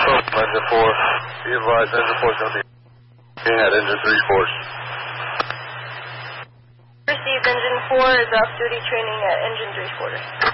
Engine 4. Be advised, Engine 4 is going to be at Engine 3 quarters. Received, Engine 4 is off-duty training at Engine 3 quarters.